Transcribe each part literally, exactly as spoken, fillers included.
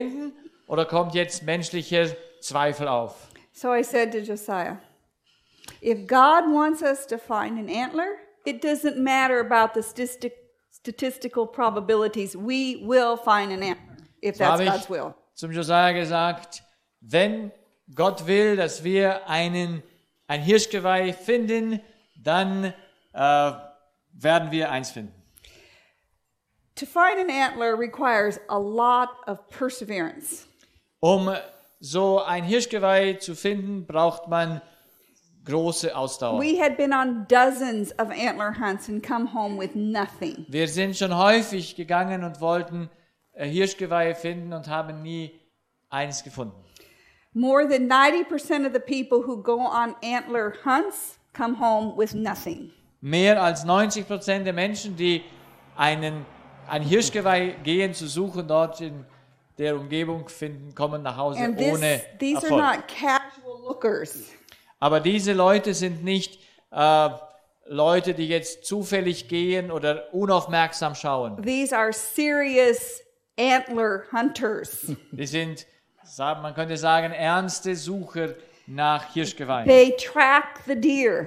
oder kommt jetzt menschlicher Zweifel auf? So I said to Josiah, if God wants us to find an antler, it doesn't matter about the statistic, statistical probabilities. We will find an antler, if So that's habe ich God's will. zum Josiah gesagt, wenn Gott will, dass wir einen, ein Hirschgeweih finden, dann äh, werden wir eins finden. To find an antler requires a lot of perseverance. Um so ein Hirschgeweih zu finden, braucht man große Ausdauer. We had been on dozens of antler hunts and come home with nothing. Wir sind schon häufig gegangen und wollten äh, Hirschgeweihe finden und haben nie eines gefunden. More than ninety percent of the people who go on antler hunts come home with nothing. Mehr als neunzig Prozent der Menschen, die einen, ein Hirschgeweih gehen zu suchen, dort in der Umgebung finden, kommen nach Hause And this, ohne these are Erfolg. not casual lookers. Aber diese Leute sind nicht äh, Leute, die jetzt zufällig gehen oder unaufmerksam schauen. These are serious antler hunters. Die sind, man könnte sagen, ernste Sucher nach Hirschgeweihen. They track the deer.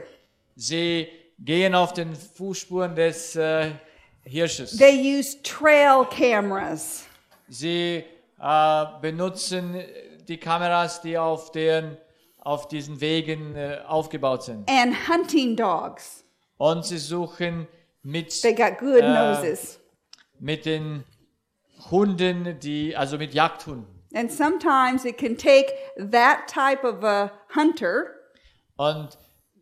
Sie gehen auf den Fußspuren des äh, Hirsches. They use trail cameras. Sie äh, benutzen die Kameras, die auf, den, auf diesen Wegen äh, aufgebaut sind. And hunting dogs. Und sie suchen mit, They got good äh, noses. mit den Hunden, die, also mit Jagdhunden. And sometimes it can take that type of a hunter Und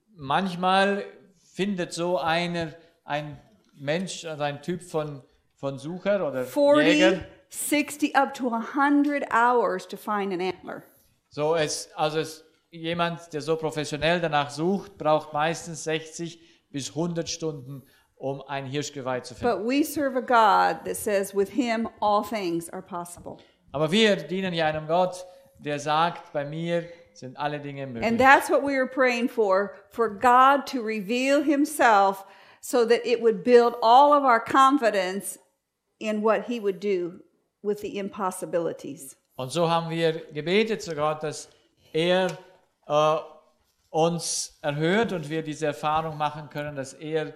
manchmal findet so einer, ein Mensch, also ein Typ von, von Sucher oder forty, Jäger, sixty, up to one hundred hours to find an antler. so es, also es, jemand, der so professionell danach sucht, braucht meistens sechzig bis hundert Stunden, um ein Hirschgeweih zu finden. But we serve a God that says with him all things are possible. Aber wir dienen ja einem Gott, der sagt, bei mir sind alle Dinge möglich. And that's what we were praying for, for God to reveal himself so that it would build all of our confidence in what he would do with the impossibilities. Und so haben wir gebetet zu Gott, dass er äh, uns erhört und wir diese Erfahrung machen können, dass er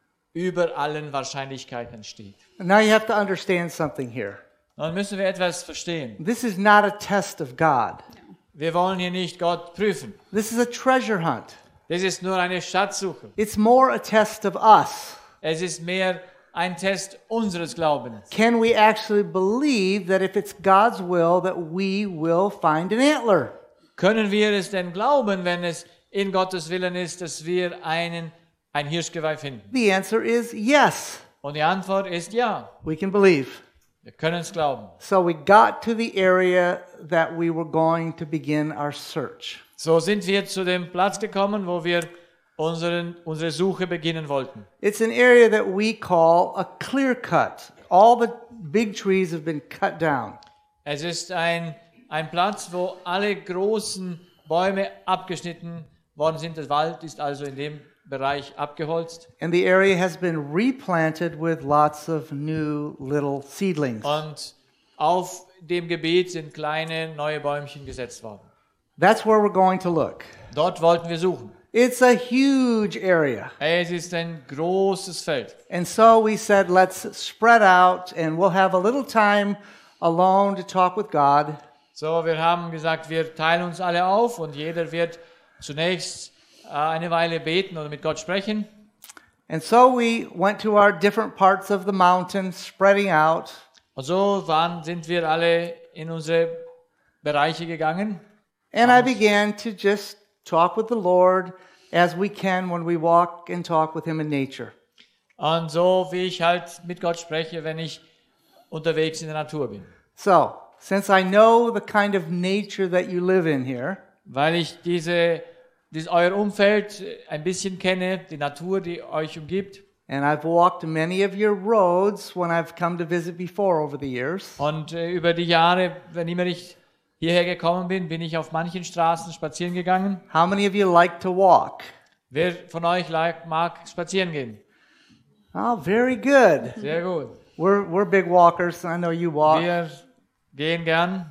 über allen Wahrscheinlichkeiten steht. Now you have to understand something here. Nun müssen wir etwas verstehen. This is not a test of God. Wir wollen hier nicht Gott prüfen. This is a treasure hunt. Das ist nur eine Schatzsuche. It's more a test of us. Es ist mehr ein Test unseres Glaubens. Can we actually believe that if it's God's will that we will find an antler? Können wir es denn glauben, wenn es in Gottes Willen ist, dass wir einen, ein Hirschgeweih finden? The answer is yes. Und die Antwort ist ja. We can believe. Wir können es glauben. So we got to the area that we were going to begin our search. So sind wir zu dem Platz gekommen, wo wir unseren, unsere Suche beginnen wollten. It's an area that we call a clear cut. All the big trees have been cut down. Es ist ein, ein Platz, wo alle großen Bäume abgeschnitten worden sind. Der Wald ist also in dem Bereich abgeholzt. And the area has been replanted with lots of new little seedlings. Und auf dem Gebiet sind kleine neue Bäumchen gesetzt worden. That's where we're going to look. Dort wollten wir suchen. It's a huge area. Es ist ein großes Feld. And so we said, let's spread out and we'll have a little time alone to talk with God. So, wir haben gesagt, wir teilen uns alle auf und jeder wird zunächst äh, eine Weile beten oder mit Gott sprechen. And so we went to our different parts of the mountain, spreading out. Und so waren, sind wir alle in unsere Bereiche gegangen. And I began to just talk with the Lord as we can when we walk and talk with Him in nature. Und so wie ich halt mit Gott spreche, wenn ich unterwegs in der Natur bin. So, since I know the kind of nature that you live in here, Weil ich diese, dieses, euer Umfeld ein bisschen kenne, die Natur, die euch umgibt. and I've walked many of your roads when I've come to visit before over the years, Und äh, über die Jahre, wenn immer ich hierher gekommen bin, bin ich auf manchen Straßen spazieren gegangen. how many of you like to walk? Wer von euch like, mag spazieren gehen? Oh, very good. Sehr gut. We're we're big walkers. I know you walk. Wir gehen gern